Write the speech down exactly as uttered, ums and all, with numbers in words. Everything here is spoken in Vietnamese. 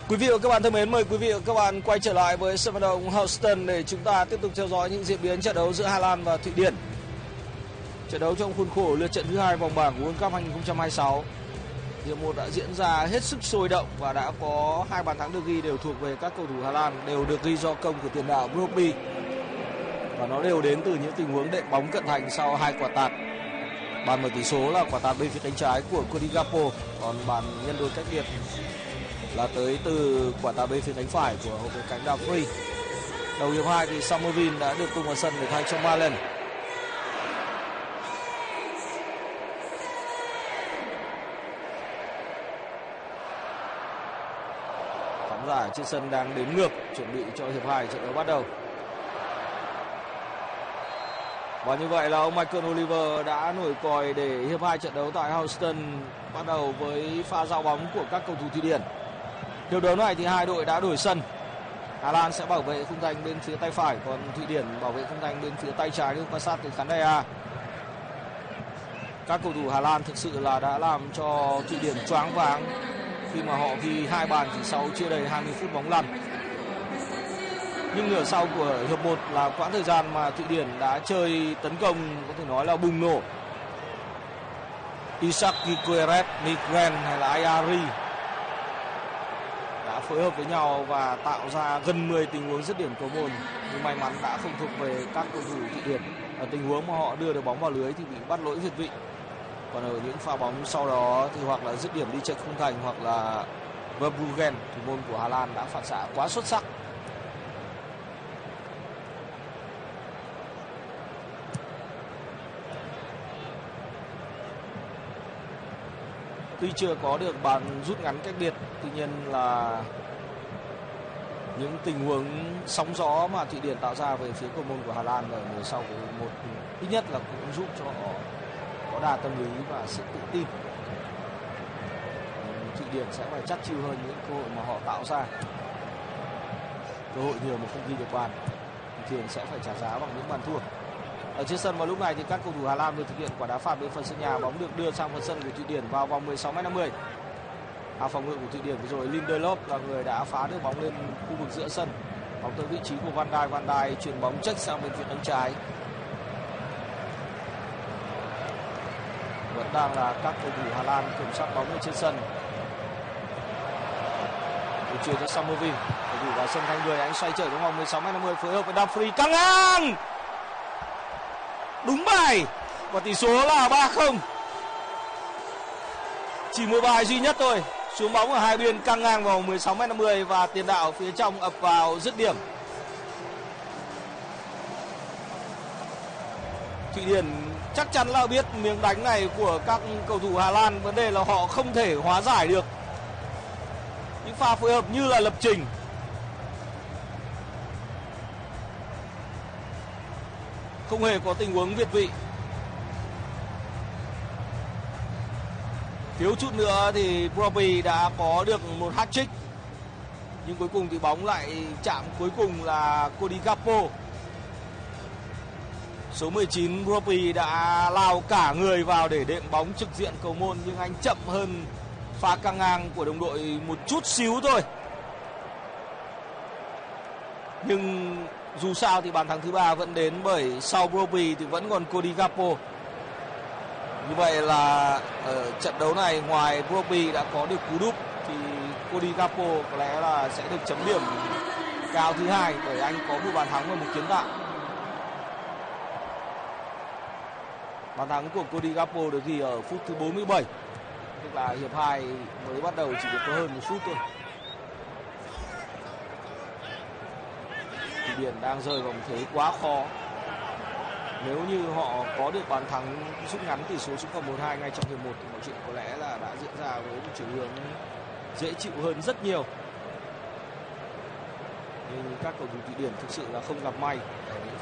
Quý vị và các bạn thân mến, mời quý vị và các bạn quay trở lại với sân vận động Houston để chúng ta tiếp tục theo dõi những diễn biến trận đấu giữa Hà Lan và Thụy Điển. Trận đấu trong khuôn khổ lượt trận thứ hai vòng bảng World Cup hai không hai sáu. Hiệp một đã diễn ra hết sức sôi động và đã có hai bàn thắng được ghi đều thuộc về các cầu thủ Hà Lan, đều được ghi do công của tiền đạo Brobbey. Và nó đều đến từ những tình huống đệm bóng cận thành sau hai quả tạt. Bàn mở tỷ số là quả tạt bên phía cánh trái của Cody Gakpo, còn bàn nhân đôi cách biệt là tới từ quả tạt bên phía cánh phải của hậu vệ cánh Dumfries. Đầu hiệp hai thì Somerville đã được tung vào sân để thay cho Malen. Khán giả trên sân đang đếm ngược chuẩn bị cho hiệp hai trận đấu bắt đầu. Và như vậy là ông Michael Oliver đã nổi còi để hiệp hai trận đấu tại Houston bắt đầu với pha giao bóng của các cầu thủ Thụy Điển. Hiệp đấu này thì hai đội đã đổi sân. Hà Lan sẽ bảo vệ khung thành bên phía tay phải, còn Thụy Điển bảo vệ khung thành bên phía tay trái được quan sát từ khán đài A. Các cầu thủ Hà Lan thực sự là đã làm cho Thụy Điển choáng váng khi mà họ ghi hai bàn chỉ sau chưa đầy hai mươi phút bóng lăn. Nhưng nửa sau của hiệp một là quãng thời gian mà Thụy Điển đã chơi tấn công có thể nói là bùng nổ. Isaac Gyökeres, Nygren hay là Ayari đã phối hợp với nhau và tạo ra gần mười tình huống dứt điểm cầu môn, nhưng may mắn đã không thuộc về các cầu thủ Thụy Điển. Ở tình huống mà họ đưa được bóng vào lưới thì bị bắt lỗi việt vị. Còn ở những pha bóng sau đó thì hoặc là dứt điểm đi chạy khung thành hoặc là Verbruggen, thủ môn của Hà Lan đã phản xạ quá xuất sắc. Tuy chưa có được bàn rút ngắn cách biệt, tuy nhiên là những tình huống sóng gió mà Thụy Điển tạo ra về phía cầu môn của Hà Lan ở nửa sau của một ít nhất là cũng giúp cho họ có đà tâm lý và sự tự tin. Thụy Điển sẽ phải chắc chiu hơn những cơ hội mà họ tạo ra. Cơ hội nhiều mà không ghi được bàn, thường sẽ phải trả giá bằng những bàn thua. Ở trên sân vào lúc này thì các cầu thủ Hà Lan vừa thực hiện quả đá phạt bên phần sân nhà, bóng được đưa sang phần sân của Thụy Điển vào vòng mười sáu mét năm mươi. À, phòng ngự của Thụy Điển vừa rồi Lindelof là người đã phá được bóng lên khu vực giữa sân. Bóng tới vị trí của Van Dijk, Van Dijk chuyển bóng check sang bên phía cánh trái. Vẫn đang là các cầu thủ Hà Lan kiểm soát bóng ở trên sân. Để chuyển cho Somerville, cầu thủ vào sân thay người, anh xoay trở trong vòng mười sáu mét năm mươi phối hợp với Dumfries, căng ngang. Đúng bài và tỷ số là ba không. Chỉ một bài duy nhất thôi. Xuống bóng ở hai biên, căng ngang vào mười sáu mét năm mươi và tiền đạo phía trong ập vào dứt điểm. Thụy Điển chắc chắn là biết miếng đánh này của các cầu thủ Hà Lan, vấn đề là họ không thể hóa giải được những pha phối hợp như là lập trình. Không hề có tình huống việt vị. Thiếu chút nữa thì Brobbey đã có được một hat-trick. Nhưng cuối cùng thì bóng lại chạm cuối cùng là Cody Gakpo. Số mười chín Brobbey đã lao cả người vào để đệm bóng trực diện cầu môn, nhưng anh chậm hơn pha căng ngang của đồng đội một chút xíu thôi. Nhưng dù sao thì bàn thắng thứ ba vẫn đến, bởi sau Brobbey thì vẫn còn Cody Gakpo. Như vậy là ở trận đấu này ngoài Brobbey đã có được cú đúp thì Cody Gakpo có lẽ là sẽ được chấm điểm cao thứ hai, bởi anh có một bàn thắng và một kiến tạo. Bàn thắng của Cody Gakpo được ghi ở phút thứ bốn mươi bảy, tức là hiệp hai mới bắt đầu chỉ được có hơn một phút thôi. Thụy Điển đang rơi vào một thế quá khó. Nếu như họ có được bàn thắng rút ngắn tỷ số xuống còn một hai ngay trong hiệp một thì mọi chuyện có lẽ là đã diễn ra với một chiều hướng dễ chịu hơn rất nhiều. Nhưng các cầu thủ Thụy Điển thực sự là không gặp may ở